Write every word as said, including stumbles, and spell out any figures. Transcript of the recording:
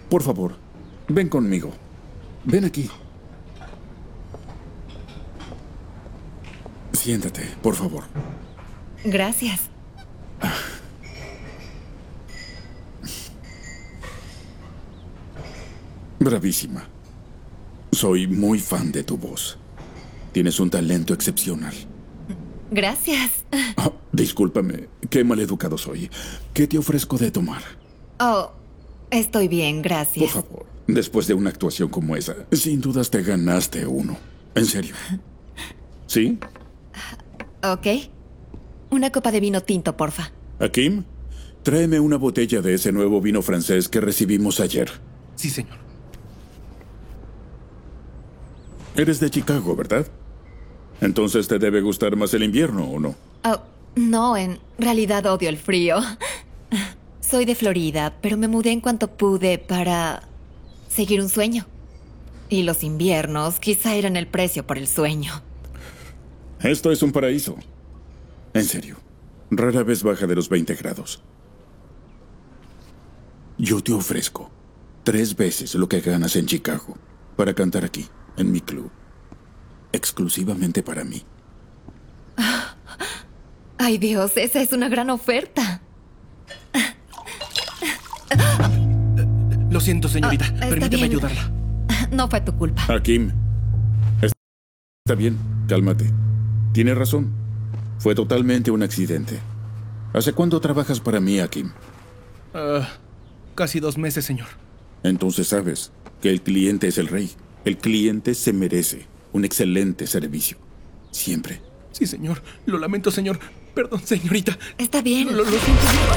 Por favor, ven conmigo. Ven aquí. Siéntate, por favor. Gracias. Bravísima. Soy muy fan de tu voz. Tienes un talento excepcional. Gracias. Oh, discúlpame, qué maleducado soy. ¿Qué te ofrezco de tomar? Oh, estoy bien, gracias. Por favor, después de una actuación como esa, sin dudas te ganaste uno. En serio. ¿Sí? Ok. Una copa de vino tinto, porfa. Hakim, tráeme una botella de ese nuevo vino francés que recibimos ayer. Sí, señor. Eres de Chicago, ¿verdad? Entonces te debe gustar más el invierno, ¿o no? Oh, no, en realidad odio el frío. Soy de Florida, pero me mudé en cuanto pude para seguir un sueño. Y los inviernos quizá eran el precio por el sueño. Esto es un paraíso. En serio, rara vez baja de los veinte grados. Yo te ofrezco tres veces lo que ganas en Chicago para cantar aquí, en mi club. Exclusivamente para mí. Ay, Dios, esa es una gran oferta. Lo siento, señorita. Ah, está Permítame bien. ayudarla. No fue tu culpa. Hakim, está bien, cálmate. Tienes razón. Fue totalmente un accidente. ¿Hace cuánto trabajas para mí, Hakim? Uh, casi dos meses, señor. Entonces sabes que el cliente es el rey. El cliente se merece un excelente servicio. Siempre. Sí, señor. Lo lamento, señor. Perdón, señorita. Está bien. Lo, lo siento.